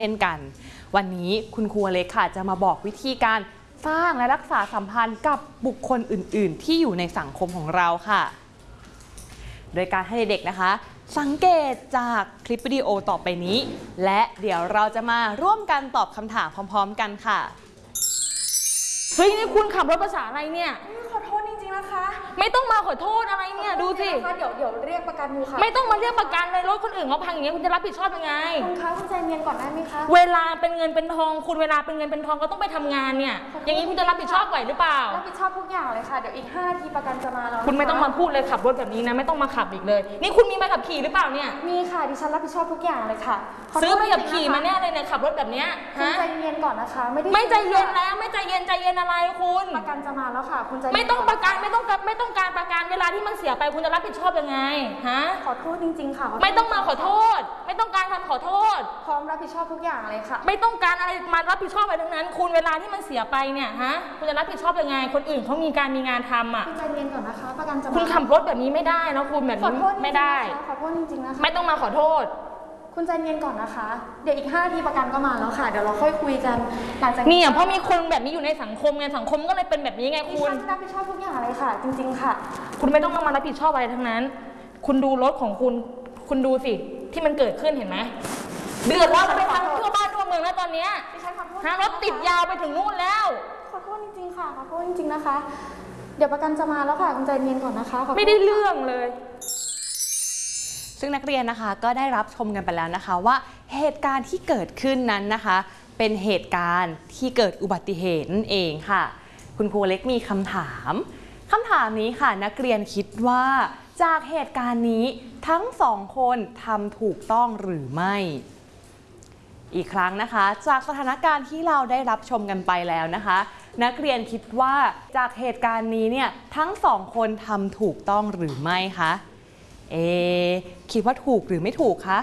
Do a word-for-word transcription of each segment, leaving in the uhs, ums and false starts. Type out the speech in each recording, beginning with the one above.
เช่นกันวันนี้คุณครูเล็กค่ะจะมาบอกวิธีการสร้างและรักษาสัมพันธ์กับบุคคลอื่นๆที่อยู่ในสังคมของเราค่ะโดยการให้เด็กๆนะคะสังเกตจากคลิปวิดีโอต่อไปนี้และเดี๋ยวเราจะมาร่วมกันตอบคำถามพร้อมๆกันค่ะเฮ้ยนี่คุณขับรถภาษาอะไรเนี่ยขอโทษจริงๆนะคะไม่ต้องมาขอโทษอะไรเนี่ยดูสิเดี๋ยวเดี๋ยวเรียกประกันอยู่ค่ะไม่ต้องมาเรียกประกันเลยรถคนอื่นเขาพังอย่างเงี้ยคุณจะรับผิดชอบยังไงคุณคะคุณใจเย็นก่อนได้ไหมคะเวลาเป็นเงินเป็นทองคุณเวลาเป็นเงินเป็นทองก็ต้องไปทำงานเนี่ยอย่างนี้คุณจะรับผิดชอบไหวหรือเปล่ารับผิดชอบทุกอย่างเลยค่ะเดี๋ยวอีกห้านาทีประกันจะมาแล้วคุณไม่ต้องมาพูดเลยขับรถแบบนี้นะไม่ต้องมาขับอีกเลยนี่คุณมีใบขับขี่หรือเปล่าเนี่ยมีค่ะดิฉันรับผิดชอบทุกอย่างเลยค่ะซื้อใบขับขี่มาแน่เลยเนี่ยขับรถแบบนี้ฮะใจเย็นก่อนนะคะไม่ได้ไม่ใจเย็นแล้วไม่ใจเย็นใจเย็นอะไรคุณประกันจะมาแล้วค่ะคุณใจไม่ต้องประกันไม่ต้องไม่ต้องการประกันเวลาที่มันเสียไปคุณจะรับผิดชอบยังไงฮะขอโทษจริงๆค่ะไม่ต้องมาขอโทษไม่ต้องการคำขอโทษพร้อมรับผิดชอบทุกอย่างเลยค่ะไม่ต้องการอะไรมารับผิดชอบอะไรทั้งนั้นคุณเวลาที่มันเสียไปเนี่ยฮะคุณจะรับผิดชอบยังไงคนอื่นเขามีการมีงานทำอ่ะคุณใจเย็นก่อนนะคะประกันจะคุณขับรถแบบนี้ไม่ได้นะคุณแบบนี้ไม่ได้ขอโทษจริงๆนะคะไม่ต้องมาขอโทษคุณใจเย็นก่อนนะคะเดี๋ยวอีกห้านาทีประกันก็มาแล้วค่ะเดี๋ยวเราค่อยคุยกันหลังจากนี้เพราะมีคนแบบนี้อยู่ในสังคมไงสังคมก็เลยเป็นแบบนี้ไงคุณรับผิดชอบทุกอย่างเลยค่ะจริงๆค่ะคุณไม่ต้องมารับผิดชอบอะไรทั้งนั้นคุณดูรถของคุณคุณดูสิที่มันเกิดขึ้นเห็นไหมเดือดร้อนไปทั้งทั่วบ้านทั่วเมืองแล้วตอนนี้ฮะรถติดยาวไปถึงนู่นแล้วขอโทษจริงๆค่ะขอโทษจริงๆนะคะเดี๋ยวประกันจะมาแล้วค่ะคุณใจเย็นก่อนนะคะไม่ได้เรื่องเลยซึ่งนักเรียนนะคะก็ได้รับชมกันไปแล้วนะคะว่าเหตุการณ์ที่เกิดขึ้นนั้นนะคะเป็นเหตุการณ์ที่เกิดอุบัติเหตุนั่นเองค่ะคุณครูเล็กมีคำถามคำถามนี้ค่ะนักเรียนคิดว่าจากเหตุการณ์นี้ทั้งสองคนทำถูกต้องหรือไม่อีกครั้งนะคะจากสถานการณ์ที่เราได้รับชมกันไปแล้วนะคะนักเรียนคิดว่าจากเหตุการณ์นี้เนี่ยทั้งสองคนทำถูกต้องหรือไม่คะเอคิดว่าถูกหรือไม่ถูกคะ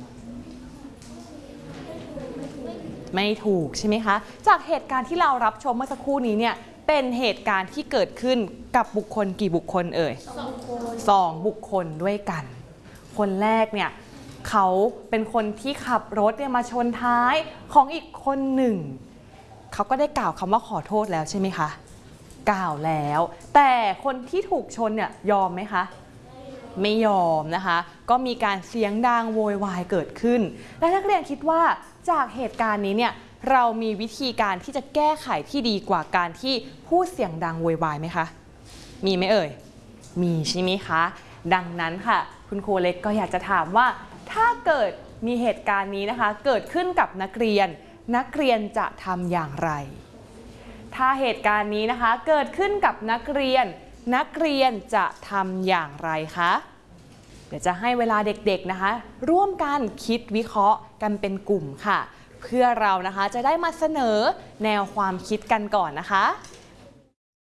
ไม่ถูกใช่ไหมคะจากเหตุการณ์ที่เรารับชมเมื่อสักครู่นี้เนี่ยเป็นเหตุการณ์ที่เกิดขึ้นกับบุคคลกี่บุคคลเอ่ยสองคนสองบุคคลด้วยกันคนแรกเนี่ยเขาเป็นคนที่ขับรถเนี่ยมาชนท้ายของอีกคนหนึ่งเขาก็ได้กล่าวคำว่าขอโทษแล้วใช่ไหมคะกล่าวแล้วแต่คนที่ถูกชนเนี่ยยอมไหมคะไม่ยอมนะคะก็มีการเสียงดังโวยวายเกิดขึ้นและนักเรียนคิดว่าจากเหตุการณ์นี้เนี่ยเรามีวิธีการที่จะแก้ไขที่ดีกว่าการที่พูดเสียงดังโวยวายไหมคะมีไหมเอ่ยมีใช่ไหมคะดังนั้นค่ะคุณครูเล็กก็อยากจะถามว่าถ้าเกิดมีเหตุการณ์นี้นะคะเกิดขึ้นกับนักเรียนนักเรียนจะทำอย่างไรถ้าเหตุการณ์นี้นะคะเกิดขึ้นกับนักเรียนนักเรียนจะทำอย่างไรคะเดี๋ยวจะให้เวลาเด็กๆนะคะร่วมกันคิดวิเคราะห์กันเป็นกลุ่มค่ะเพื่อเรานะคะจะได้มาเสนอแนวความคิดกันก่อนนะคะ